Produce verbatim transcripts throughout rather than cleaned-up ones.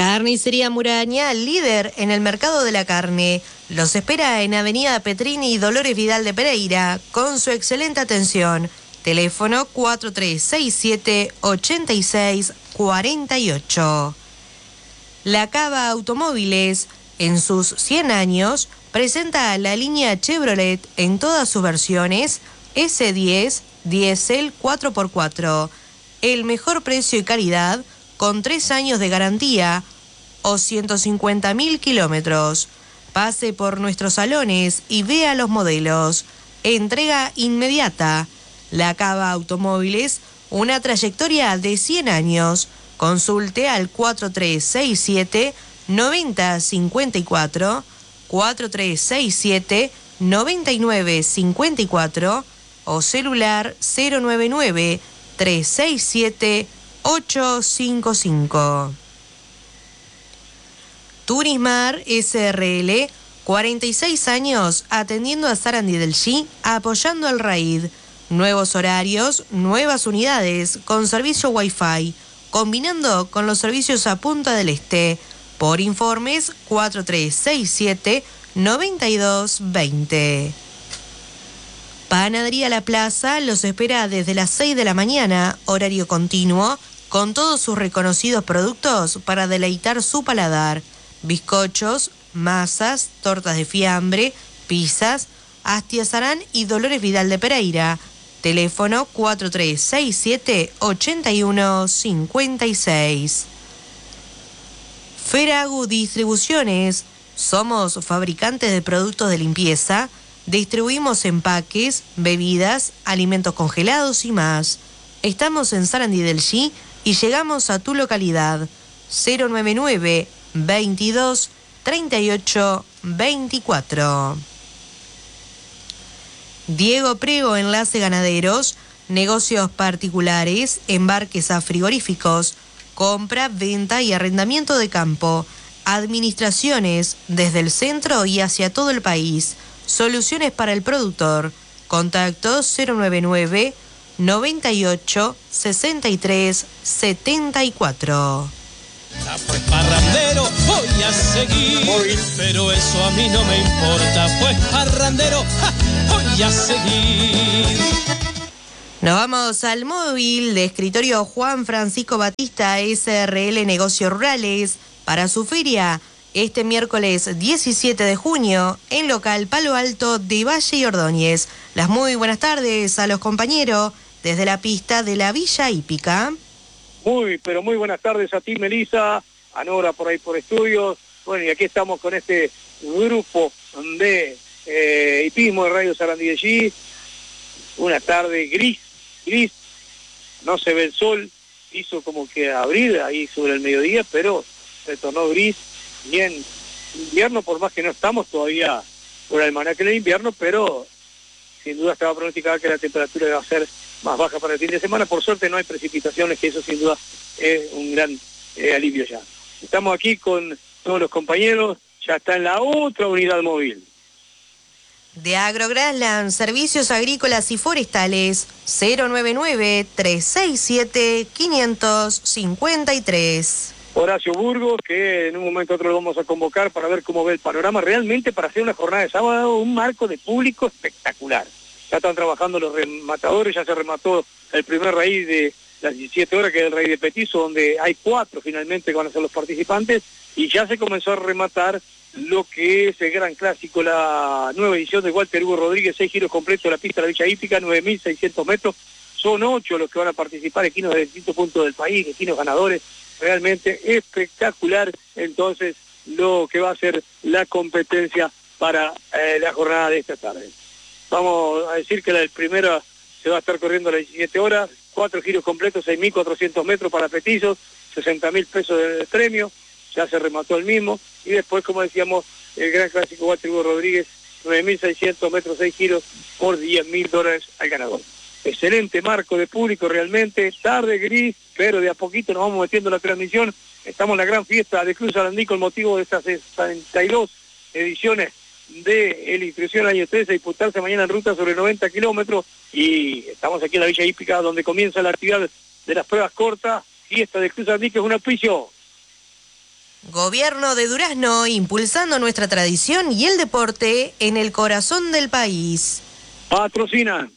Carnicería Muraña, líder en el mercado de la carne. Los espera en Avenida Petrini y Dolores Vidal de Pereira, con su excelente atención. Teléfono cuatro tres seis siete, ocho seis cuatro ocho. La Cava Automóviles, en sus cien años, presenta la línea Chevrolet en todas sus versiones, ese diez, diésel cuatro por cuatro. El mejor precio y calidad, con tres años de garantía o ciento cincuenta mil kilómetros. Pase por nuestros salones y vea los modelos. Entrega inmediata. La Cava Automóviles, una trayectoria de cien años. Consulte al cuatro tres seis siete, nueve cero cinco cuatro, cuatro tres seis siete, nueve nueve cinco cuatro o celular cero nueve nueve, tres seis siete, ocho cinco cinco. Turismar S R L, cuarenta y seis años atendiendo a Sarandí del G, apoyando al Raid. Nuevos horarios, nuevas unidades con servicio Wi-Fi, combinando con los servicios a Punta del Este. Por informes cuatro tres seis siete, nueve dos dos cero. Panadería La Plaza los espera desde las seis de la mañana, horario continuo, con todos sus reconocidos productos para deleitar su paladar. Bizcochos, masas, tortas de fiambre, pizzas, Astiazarán y Dolores Vidal de Pereira. Teléfono cuatro tres seis siete, ocho uno cinco seis. Feragu Distribuciones. Somos fabricantes de productos de limpieza. Distribuimos empaques, bebidas, alimentos congelados y más. Estamos en Sarandí del G y llegamos a tu localidad. cero nueve nueve, veintidós, treinta y ocho, veinticuatro. Diego Prego, Enlace Ganaderos, negocios particulares, embarques a frigoríficos, compra, venta y arrendamiento de campo, administraciones desde el centro y hacia todo el país, soluciones para el productor. Contacto cero nueve nueve, noventa y ocho, sesenta y tres, setenta y cuatro. Ah, pues parrandero voy a seguir, voy. Pero eso a mí no me importa, pues parrandero ja, voy a seguir. Nos vamos al móvil de escritorio Juan Francisco Batista, S R L Negocios Rurales, para su feria este miércoles diecisiete de junio en local Palo Alto de Valle y Ordóñez. Las muy buenas tardes a los compañeros desde la pista de la Villa Hípica. Muy, pero muy buenas tardes a ti, Melissa, a Nora por ahí por estudios. Bueno, y aquí estamos con este grupo de eh, hipismo de Radio Sarandí de G. Una tarde gris, gris, no se ve el sol, hizo como que abrir ahí sobre el mediodía, pero se tornó gris. Bien, invierno, por más que no estamos todavía por el almanaque del invierno, pero sin duda estaba pronosticada que la temperatura iba a ser más baja para el fin de semana. Por suerte no hay precipitaciones, que eso sin duda es un gran eh, alivio ya. Estamos aquí con todos los compañeros, ya está en la otra unidad móvil. De Agrograsland, Servicios Agrícolas y Forestales, cero nueve nueve, tres seis siete, cinco cinco tres. Horacio Burgos, que en un momento otro lo vamos a convocar para ver cómo ve el panorama, realmente para hacer una jornada de sábado, un marco de público espectacular. Ya están trabajando los rematadores, ya se remató el primer raíz de las diecisiete horas, que es el raíz de Petizo, donde hay cuatro finalmente que van a ser los participantes, y ya se comenzó a rematar lo que es el gran clásico, la nueva edición de Walter Hugo Rodríguez, seis giros completos de la pista de la Villa Hípica, nueve mil seiscientos metros, son ocho los que van a participar, equinos de distintos puntos del país, equinos ganadores, realmente espectacular entonces lo que va a ser la competencia para eh, la jornada de esta tarde. Vamos a decir que la del primero se va a estar corriendo a las diecisiete horas, cuatro giros completos, seis mil cuatrocientos metros para petizos, sesenta mil pesos de premio, ya se remató el mismo, y después, como decíamos, el gran clásico Walter Hugo Rodríguez, nueve mil seiscientos metros, seis giros por diez mil dólares al ganador. Excelente marco de público realmente, tarde gris, pero de a poquito nos vamos metiendo en la transmisión. Estamos en la gran fiesta de Club Sarandí con motivo de estas sesenta y dos ediciones de la inscripción año trece, a disputarse mañana en ruta sobre noventa kilómetros, y estamos aquí en la Villa Hípica donde comienza la actividad de las pruebas cortas, fiesta de Club Sarandí, que es un auspicio. Gobierno de Durazno impulsando nuestra tradición y el deporte en el corazón del país. Patrocina.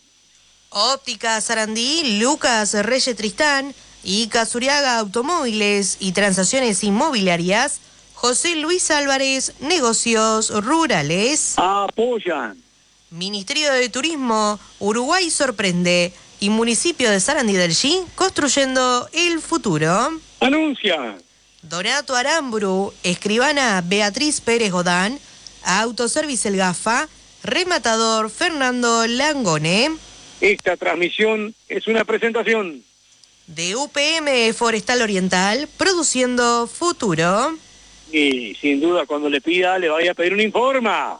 Óptica Sarandí, Lucas Reyes Tristán y Casuriaga Automóviles y Transacciones Inmobiliarias, José Luis Álvarez, Negocios Rurales. Apoyan. Ministerio de Turismo, Uruguay sorprende y Municipio de Sarandí del G, construyendo el futuro. Anuncia. Donato Aramburu, escribana Beatriz Pérez Godán, Autoservice El Gafa, rematador Fernando Langone. Esta transmisión es una presentación de U P M Forestal Oriental, produciendo futuro. Y sin duda cuando le pida le vaya a pedir un informa.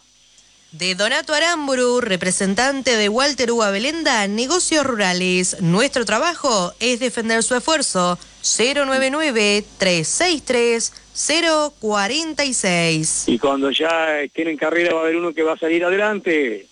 De Donato Aramburu, representante de Walter Uva Belenda, Negocios Rurales. Nuestro trabajo es defender su esfuerzo. cero nueve nueve, tres seis tres, cero cuatro seis. Y cuando ya estén en carrera va a haber uno que va a salir adelante.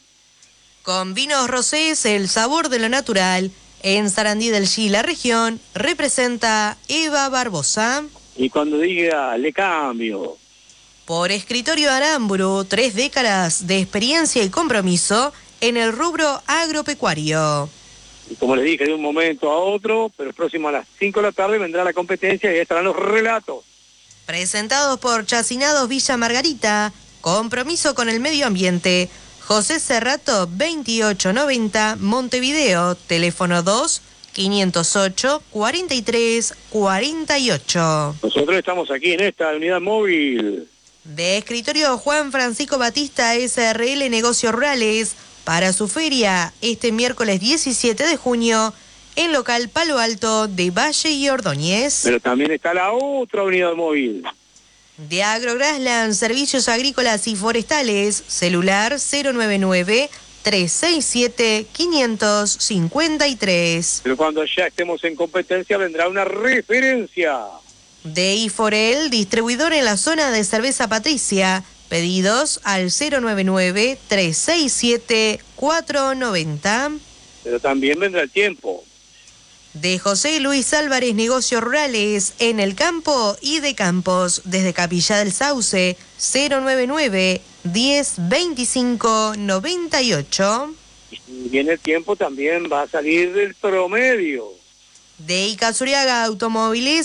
Con Vinos Rosés, el sabor de lo natural. En Sarandí del G, la región, representa Eva Barbosa. Y cuando diga, le cambio. Por Escritorio Aramburu, tres décadas de experiencia y compromiso en el rubro agropecuario. Y como les dije, de un momento a otro, pero próximo a las cinco de la tarde vendrá la competencia y ahí estarán los relatos. Presentados por Chacinados Villa Margarita, compromiso con el medio ambiente. José Cerrato, veintiocho noventa, Montevideo, teléfono dos, quinientos ocho, cuarenta y tres, cuarenta y ocho. Nosotros estamos aquí en esta unidad móvil. De Escritorio Juan Francisco Batista, S R L Negocios Rurales, para su feria este miércoles diecisiete de junio en local Palo Alto de Valle y Ordóñez. Pero también está la otra unidad móvil. De Agrograsland, Servicios Agrícolas y Forestales, celular cero nueve nueve, tres seis siete, cinco cinco tres. Pero cuando ya estemos en competencia vendrá una referencia. De Iforel, distribuidor en la zona de Cerveza Patricia, pedidos al cero nueve nueve, tres seis siete, cuatro nueve cero. Pero también vendrá el tiempo. De José Luis Álvarez, Negocios Rurales, en el campo y de campos, desde Capilla del Sauce, cero nueve nueve, diez, veinticinco, noventa y ocho. Y si viene el tiempo también va a salir del promedio. De Icazuriaga Automóviles,